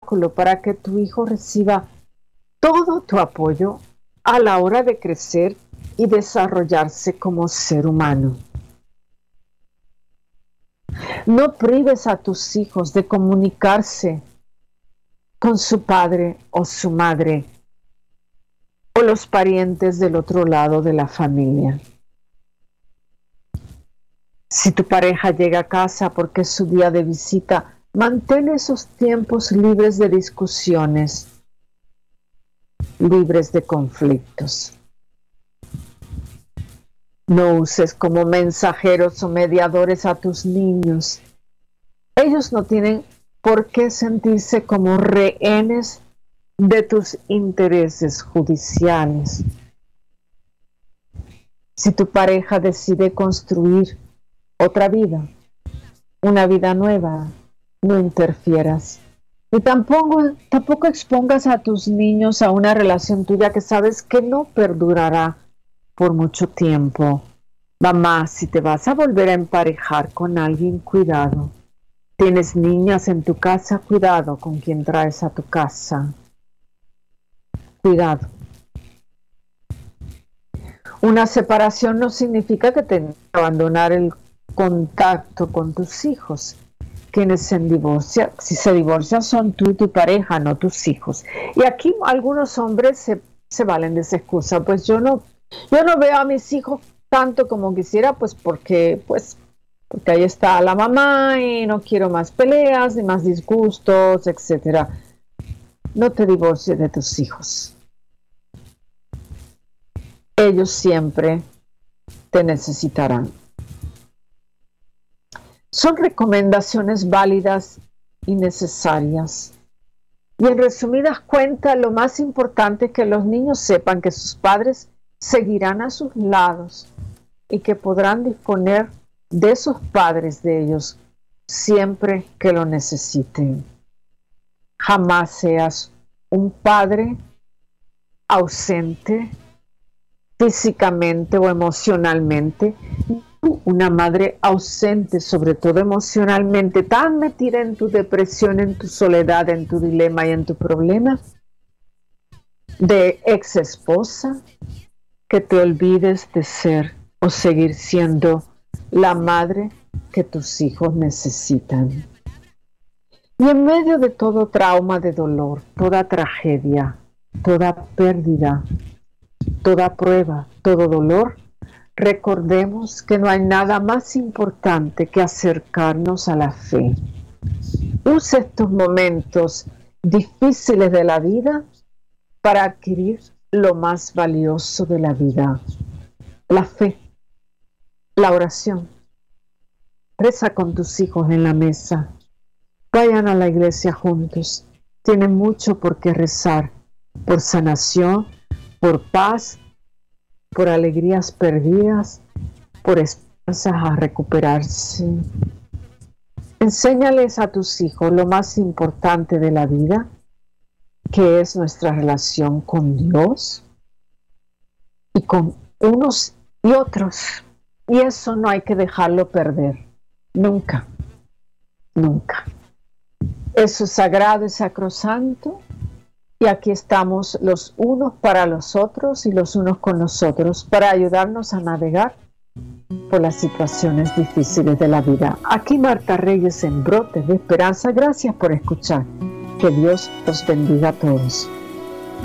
obstáculo para que tu hijo reciba todo tu apoyo a la hora de crecer y desarrollarse como ser humano. No prives a tus hijos de comunicarse con su padre o su madre o los parientes del otro lado de la familia. Si tu pareja llega a casa porque es su día de visita, mantén esos tiempos libres de discusiones, libres de conflictos. No uses como mensajeros o mediadores a tus niños. Ellos no tienen por qué sentirse como rehenes de tus intereses judiciales. Si tu pareja decide construir otra vida, una vida nueva, no interfieras. Y tampoco expongas a tus niños a una relación tuya que sabes que no perdurará por mucho tiempo. Mamá, si te vas a volver a emparejar con alguien, cuidado. Tienes niñas en tu casa, cuidado con quien traes a tu casa. Cuidado. Una separación no significa que tengas que abandonar el contacto con tus hijos. Quienes si se divorcian son tú y tu pareja, no tus hijos. Y aquí algunos hombres se valen de esa excusa. Pues yo no veo a mis hijos tanto como quisiera, porque ahí está la mamá y no quiero más peleas ni más disgustos, etc. No te divorcies de tus hijos. Ellos siempre te necesitarán. Son recomendaciones válidas y necesarias. Y en resumidas cuentas, lo más importante es que los niños sepan que sus padres seguirán a sus lados y que podrán disponer de esos padres de ellos siempre que lo necesiten. Jamás seas un padre ausente físicamente o emocionalmente, una madre ausente, sobre todo emocionalmente, tan metida en tu depresión, en tu soledad, en tu dilema y en tu problema, de ex esposa, que te olvides de ser o seguir siendo la madre que tus hijos necesitan. Y en medio de todo trauma de dolor, toda tragedia, toda pérdida, toda prueba, todo dolor, recordemos que no hay nada más importante que acercarnos a la fe. Use estos momentos difíciles de la vida para adquirir lo más valioso de la vida, la fe, la oración. Reza con tus hijos en la mesa. Vayan a la iglesia juntos. Tienen mucho por qué rezar, por sanación, por paz, por alegrías perdidas, por esperanzas a recuperarse. Enséñales a tus hijos lo más importante de la vida, que es nuestra relación con Dios y con unos y otros. Y eso no hay que dejarlo perder, nunca, nunca. Eso es sagrado y sacrosanto. Y aquí estamos los unos para los otros y los unos con los otros para ayudarnos a navegar por las situaciones difíciles de la vida. Aquí Marta Reyes en Brotes de Esperanza. Gracias por escuchar. Que Dios los bendiga a todos.